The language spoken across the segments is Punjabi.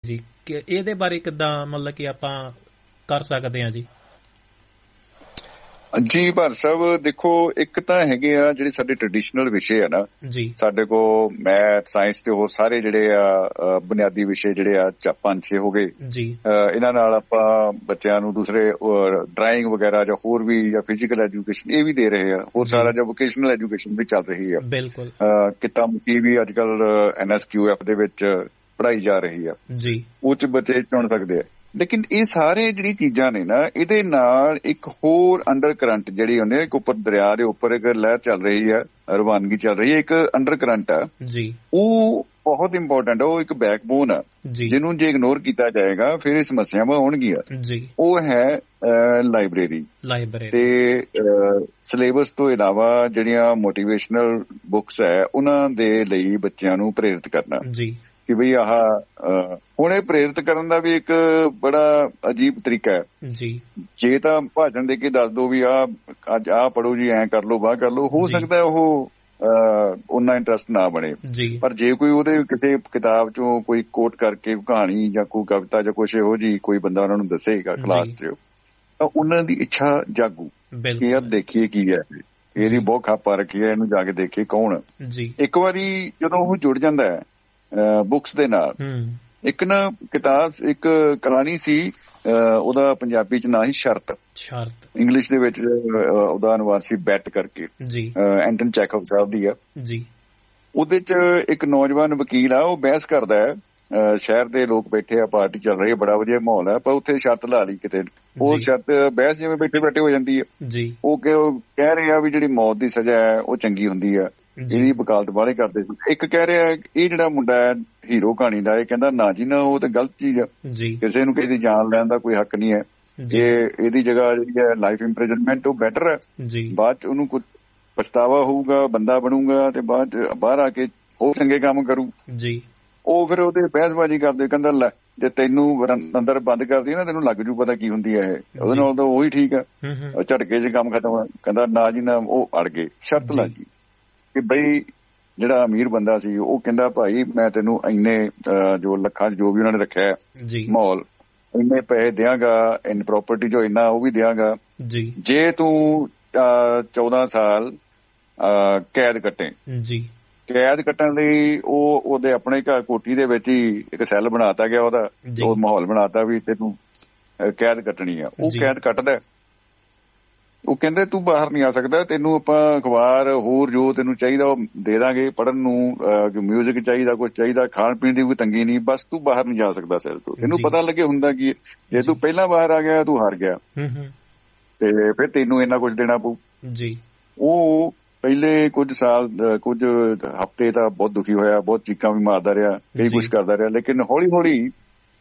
ਜੀ ਇਹਦੇ ਬਾਰੇ ਕਿੱਦਾਂ ਮਤਲਬ ਕਿ ਆਪਾਂ ਕਰ ਸਕਦੇ ਹਾਂ ਜੀ? ਜੀ ਭਾਰਤ ਸਾਹਿਬ ਦੇਖੋ, ਇੱਕ ਤਾਂ ਹੈਗੇ ਆ ਜਿਹੜੇ ਸਾਡੇ ਟ੍ਰੈਡੀਸ਼ਨਲ ਵਿਸ਼ੇ ਆ ਨਾ ਜੀ, ਸਾਡੇ ਕੋਲ ਮੈਥ ਸਾਇੰਸ ਤੇ ਹੋਰ ਸਾਰੇ ਜਿਹੜੇ ਆ ਬੁਨਿਆਦੀ ਵਿਸ਼ੇ ਜਿਹੜੇ ਆ 5-6 ਹੋ ਗਏ ਜੀ। ਇਹਨਾਂ ਨਾਲ ਆਪਾਂ ਬੱਚਿਆਂ ਨੂੰ ਦੂਸਰੇ ਡਰਾਇੰਗ ਵਗੈਰਾ ਜਾਂ ਹੋਰ ਵੀ ਜਾਂ ਫਿਜ਼ੀਕਲ ਐਜੂਕੇਸ਼ਨ ਇਹ ਵੀ ਦੇ ਰਹੇ ਆ, ਹੋਰ ਸਾਰਾ ਜਾਂ ਵੋਕੇਸ਼ਨਲ ਐਜੂਕੇਸ਼ਨ ਵੀ ਚੱਲ ਰਹੀ ਆ। ਬਿਲਕੁਲ ਕਿੱਤਾ ਮੁਖੀ ਵੀ ਅੱਜ ਕੱਲ NSQF ਦੇ ਵਿੱਚ ਪੜ੍ਹਾਈ ਜਾ ਰਹੀ ਆ ਜੀ, ਉਹ ਚ ਬੱਚੇ ਚੁਣ ਸਕਦੇ ਆ। ਲੇਕਿਨ ਇਹ ਸਾਰੇ ਜਿਹੜੀ ਚੀਜ਼ਾਂ ਨੇ ਨਾ, ਇਹਦੇ ਨਾਲ ਇੱਕ ਹੋਰ ਅੰਡਰ ਕਰੰਟ ਜਿਹੜੀ ਹੁੰਦੀ ਹੈ, ਇੱਕ ਉੱਪਰ ਦਰਿਆ ਦੇ ਉੱਪਰ ਇੱਕ ਲਹਿਰ ਚੱਲ ਰਹੀ ਹੈ, ਰਵਾਨਗੀ ਚੱਲ ਰਹੀ ਹੈ, ਇੱਕ ਅੰਡਰ ਕਰੰਟ ਆ ਜੀ, ਉਹ ਬਹੁਤ ਇੰਪੋਰਟੈਂਟ ਆ। ਉਹ ਇੱਕ ਬੈਕਬੋਨ ਆ ਜਿਹਨੂੰ ਜੇ ਇਗਨੋਰ ਕੀਤਾ ਜਾਏਗਾ ਫਿਰ ਇਹ ਸਮੱਸਿਆਵਾਂ ਹੋਣਗੀਆਂ ਜੀ। ਉਹ ਹੈ ਲਾਇਬ੍ਰੇਰੀ ਤੇ ਸਿਲੇਬਸ ਤੋਂ ਇਲਾਵਾ ਜਿਹੜੀਆਂ ਮੋਟੀਵੇਸ਼ਨਲ ਬੁੱਕਸ ਹੈ ਉਹਨਾਂ ਦੇ ਲਈ ਬੱਚਿਆਂ ਨੂੰ ਪ੍ਰੇਰਿਤ ਕਰਨਾ ਜੀ ਕਿ ਬਈ ਆਹ ਹੁਣ ਇਹ ਪ੍ਰੇਰਿਤ ਕਰਨ ਦਾ ਵੀ ਇੱਕ ਬੜਾ ਅਜੀਬ ਤਰੀਕਾ ਹੈ ਜੀ। ਜੇ ਤਾਂ ਭਾਸ਼ਣ ਦੇ ਕੇ ਦੱਸ ਦੋ ਵੀ ਅੱਜ ਆਹ ਪੜ੍ਹੋ ਜੀ, ਐਂ ਕਰ ਲੋ, ਬਾਹ ਕਰ ਲੋ, ਹੋ ਸਕਦਾ ਉਹ ਉਹਨਾਂ ਇੰਟਰਸਟ ਨਾ ਬਣੇ, ਪਰ ਜੇ ਕੋਈ ਉਹਦੇ ਕਿਸੇ ਕਿਤਾਬ ਚੋਂ ਕੋਈ ਕੋਟ ਕਰਕੇ ਕਹਾਣੀ ਜਾਂ ਕੋਈ ਕਵਿਤਾ ਜਾਂ ਕੁਛ ਇਹੋ ਜਿਹੀ ਕੋਈ ਬੰਦਾ ਉਹਨਾਂ ਨੂੰ ਦੱਸੇਗਾ ਕਲਾਸ ਚ, ਤਾਂ ਉਹਨਾਂ ਦੀ ਇੱਛਾ ਜਾਗੂ ਕਿ ਯਾਰ ਦੇਖੀਏ ਕੀ ਹੈ, ਇਹਦੀ ਬਹੁਤ ਖਾਪਾ ਰੱਖੀ ਹੈ, ਇਹਨੂੰ ਜਾ ਕੇ ਦੇਖੀਏ ਕੌਣ। ਇੱਕ ਵਾਰੀ ਜਦੋਂ ਉਹ ਜੁੜ ਜਾਂਦਾ ਹੈ ਬੁੱਕਸ ਦੇ ਨਾਲ, ਇੱਕ ਨਾ ਕਿਤਾਬ, ਇੱਕ ਕਹਾਣੀ ਸੀ, ਉਹਦਾ ਪੰਜਾਬੀ ਚ ਨਾਂ ਸੀ ਸ਼ਰਤ, ਇੰਗਲਿਸ਼ ਦੇ ਵਿੱਚ ਉਹਦਾ ਅਨੁਵਾਦ ਸੀ ਬੈਟ ਕਰਕੇ, ਐਂਟਨ ਚੈਖਵ ਸਾਹਿਬ ਦੀ ਆ ਜੀ। ਉਹਦੇ ਚ ਇੱਕ ਨੌਜਵਾਨ ਵਕੀਲ ਆ, ਉਹ ਬਹਿਸ ਕਰਦਾ ਹੈ, ਸ਼ਹਿਰ ਦੇ ਲੋਕ ਬੈਠੇ ਆ, ਪਾਰਟੀ ਚੱਲ ਰਹੀ ਹੈ, ਬੜਾ ਵਧੀਆ ਮਾਹੌਲ ਹੈ, ਪਰ ਉੱਥੇ ਸ਼ਰਤ ਲਾ ਲਈ ਕਿਤੇ, ਉਹ ਸ਼ਰਤ ਬਹਿਸ ਜਿਵੇਂ ਬੈਠੇ ਬੈਠੇ ਹੋ ਜਾਂਦੀ ਹੈ। ਉਹ ਕਹਿ ਰਹੇ ਆ ਵੀ ਜਿਹੜੀ ਮੌਤ ਦੀ ਸਜ਼ਾ ਹੈ ਉਹ ਚੰਗੀ ਹੁੰਦੀ ਆ, ਇਹਦੀ ਵਕਾਲਤ ਵਾਲੇ ਕਰਦੇ ਸੀ। ਇੱਕ ਕਹਿ ਰਿਹਾ ਇਹ ਜਿਹੜਾ ਮੁੰਡਾ ਹੈ ਹੀਰੋ ਕਹਾਣੀ ਦਾ, ਇਹ ਕਹਿੰਦਾ ਨਾ ਜੀ ਨਾ, ਉਹ ਤਾਂ ਗਲਤ ਚੀਜ਼ ਆ, ਕਿਸੇ ਨੂੰ ਕਿਸੇ ਦੀ ਜਾਨ ਲੈਣ ਦਾ ਕੋਈ ਹੱਕ ਨਹੀਂ ਹੈ, ਇਹਦੀ ਜਗ੍ਹਾ ਜਿਹੜੀ ਹੈ ਲਾਈਫ ਇੰਪ੍ਰਿਜ਼ਨਮੈਂਟ ਉਹ ਬੈਟਰ ਹੈ। ਬਾਅਦ ਚ ਉਹਨੂੰ ਕੁਝ ਪਛਤਾਵਾ ਹੋਊਗਾ, ਬੰਦਾ ਬਣੂਗਾ ਤੇ ਬਾਅਦ ਚ ਬਾਹਰ ਆ ਕੇ ਹੋਰ ਚੰਗੇ ਕੰਮ ਕਰੂ ਜੀ। ਉਹ ਫਿਰ ਉਹਦੇ ਬਹਿਸਬਾਜ਼ੀ ਕਰਦੇ, ਕਹਿੰਦਾ ਲੈ ਜੇ ਤੈਨੂੰ ਅੰਦਰ ਬੰਦ ਕਰਦੀ ਨਾ, ਤੈਨੂੰ ਲੱਗ ਜੂ ਪਤਾ ਕੀ ਹੁੰਦੀ ਹੈ ਇਹ, ਉਹਦੇ ਨਾਲ ਤਾਂ ਉਹੀ ਠੀਕ ਆ, ਝਟਕੇ ਚ ਕੰਮ ਖਤਮ। ਕਹਿੰਦਾ ਨਾ ਜੀ ਨਾ, ਉਹ ਅੜ ਗਏ, ਸ਼ਰਤ ਲੱਗ ਗਈ ਕਿ ਬਈ ਜਿਹੜਾ ਅਮੀਰ ਬੰਦਾ ਸੀ ਉਹ ਕਹਿੰਦਾ ਭਾਈ ਮੈਂ ਤੈਨੂੰ ਇੰਨੇ ਜੋ ਲੱਖਾਂ ਜੋ ਵੀ ਉਹਨਾਂ ਨੇ ਰੱਖਿਆ ਮਾਹੌਲ, ਇੰਨੇ ਪੈਸੇ ਦਿਆਂਗਾ, ਇੰਨੀ ਪ੍ਰਾਪਰਟੀ ਜੋ ਇੰਨਾ ਉਹ ਵੀ ਦਿਆਂਗਾ ਜੇ ਤੂੰ 14 ਸਾਲ ਕੈਦ ਕੱਟੇ। ਕੈਦ ਕੱਟਣ ਲਈ ਉਹਦੇ ਆਪਣੇ ਘਰ ਕੋਠੀ ਦੇ ਵਿੱਚ ਹੀ ਇੱਕ ਸੈੱਲ ਬਣਾਤਾ ਗਿਆ, ਉਹਦਾ ਉਹ ਮਾਹੌਲ ਬਣਾਤਾ ਵੀ ਤੈਨੂੰ ਕੈਦ ਕੱਟਣੀ ਆ। ਉਹ ਕੈਦ ਕੱਟਦਾ, ਉਹ ਕਹਿੰਦੇ ਤੂੰ ਬਾਹਰ ਨਹੀਂ ਆ ਸਕਦਾ, ਤੈਨੂੰ ਆਪਾਂ ਅਖਬਾਰ ਹੋਰ ਜੋ ਤੈਨੂੰ ਚਾਹੀਦਾ ਉਹ ਦੇ ਦਾਂਗੇ, ਪੜ੍ਹਨ ਨੂੰ ਮਿਊਜ਼ਿਕ ਚਾਹੀਦਾ, ਕੁਛ ਚਾਹੀਦਾ, ਖਾਣ ਪੀਣ ਦੀ ਕੋਈ ਤੰਗੀ ਨਹੀਂ, ਬਸ ਤੂੰ ਬਾਹਰ ਨਹੀਂ ਜਾ ਸਕਦਾ ਸੈੱਲ ਤੋਂ। ਤੈਨੂੰ ਪਤਾ ਲੱਗੇ ਹੁੰਦਾ ਕੀ, ਜੇ ਤੂੰ ਪਹਿਲਾਂ ਬਾਹਰ ਆ ਗਿਆ ਤੂੰ ਹਾਰ ਗਿਆ ਤੇ ਫਿਰ ਤੈਨੂੰ ਇੰਨਾ ਕੁਛ ਦੇਣਾ ਪਊ ਜੀ। ਉਹ ਪਹਿਲੇ ਕੁਝ ਸਾਲ, ਕੁਝ ਹਫ਼ਤੇ ਤਾਂ ਬਹੁਤ ਦੁਖੀ ਹੋਇਆ, ਬਹੁਤ ਚੀਕਾਂ ਵੀ ਮਾਰਦਾ ਰਿਹਾ, ਕਈ ਕੁਛ ਕਰਦਾ ਰਿਹਾ, ਲੇਕਿਨ ਹੌਲੀ ਹੌਲੀ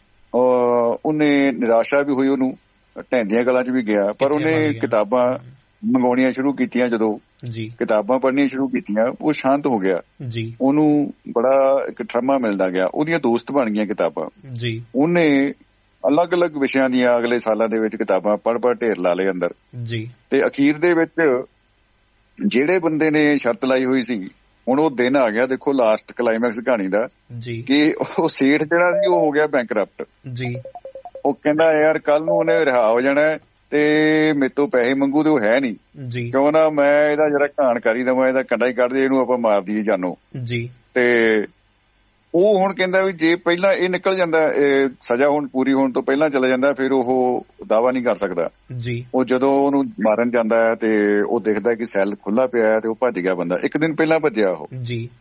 ਉਹਨੇ ਨਿਰਾਸ਼ਾ ਵੀ ਹੋਈ, ਉਹਨੂੰ ਢਹਿੰਦੀਆਂ ਗੱਲਾਂ ਚ ਵੀ ਗਿਆ, ਪਰ ਉਹਨੇ ਕਿਤਾਬਾਂ ਮੰਗਾਉਣੀਆਂ ਸ਼ੁਰੂ ਕੀਤੀਆਂ, ਜਦੋਂ ਕਿਤਾਬਾਂ ਪੜ੍ਹਨੀਆਂ ਸ਼ੁਰੂ ਕੀਤੀਆਂ ਉਹ ਸ਼ਾਂਤ ਹੋ ਗਿਆ, ਉਹਨੂੰ ਬੜਾ ਇੱਕ ਠਰਮਾ ਮਿਲਦਾ ਗਿਆ, ਉਹਦੀਆਂ ਦੋਸਤ ਬਣ ਗਈਆਂ ਕਿਤਾਬਾਂ। ਉਹਨੇ ਅਲੱਗ-ਅਲੱਗ ਵਿਸ਼ਿਆਂ ਦੀਆਂ ਅਗਲੇ ਸਾਲਾਂ ਦੇ ਵਿੱਚ ਕਿਤਾਬਾਂ ਪੜ੍ਹ ਢੇਰ ਲਾ ਲਏ ਅੰਦਰ ਤੇ ਅਖੀਰ ਦੇ ਵਿੱਚ ਜਿਹੜੇ ਬੰਦੇ ਨੇ ਸ਼ਰਤ ਲਾਈ ਹੋਈ ਸੀ, ਹੁਣ ਉਹ ਦਿਨ ਆ ਗਿਆ, ਦੇਖੋ ਲਾਸਟ ਕਲਾਈਮੈਕਸ ਕਹਾਣੀ ਦਾ, ਕਿ ਉਹ ਸੇਠ ਜਿਹੜਾ ਸੀ ਉਹ ਹੋ ਗਿਆ ਬੈਂਕਰਪਟ। ਉਹ ਕਹਿੰਦਾ ਯਾਰ ਕੱਲ ਨੂੰ ਉਹਨੇ ਰਿਹਾ ਹੋ ਜਾਣਾ ਤੇ ਮੇਰੇ ਤੋਂ ਪੈਸੇ ਮੰਗੂ ਤੇ ਉਹ ਹੈ ਨਹੀਂ, ਕਿਉਂ ਨਾ ਮੈਂ ਇਹਦਾ ਜਿਹੜਾ ਘਾਣ ਕਰੀ ਦੇਵਾਂ, ਇਹਦਾ ਕੰਡਾ ਹੀ ਕੱਢ ਦੇ, ਇਹਨੂੰ ਆਪਾਂ ਮਾਰ ਦਈਏ ਜਾਨੋ। ਤੇ ਉਹ ਹੁਣ ਕਹਿੰਦਾ ਵੀ ਜੇ ਪਹਿਲਾਂ ਇਹ ਨਿਕਲ ਜਾਂਦਾ, ਇਹ ਸਜ਼ਾ ਹੁਣ ਪੂਰੀ ਹੋਣ ਤੋਂ ਪਹਿਲਾਂ ਚਲਾ ਜਾਂਦਾ, ਫਿਰ ਉਹ ਦਾਅਵਾ ਨਹੀਂ ਕਰ ਸਕਦਾ। ਉਹ ਜਦੋਂ ਉਹਨੂੰ ਮਾਰਨ ਜਾਂਦਾ ਹੈ ਤੇ ਉਹ ਦੇਖਦਾ ਕਿ ਸੈੱਲ ਖੁੱਲਾ ਪਿਆ ਹੈ ਤੇ ਉਹ ਭੱਜ ਗਿਆ ਬੰਦਾ, ਇੱਕ ਦਿਨ ਪਹਿਲਾਂ ਭੱਜਿਆ ਉਹ,